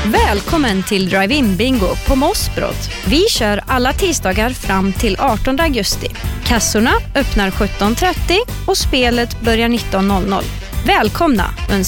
Välkommen till Drive-In Bingo på Mossbrott. Vi kör alla tisdagar fram till 18 augusti. Kassorna öppnar 17.30 och spelet börjar 19.00. Välkomna!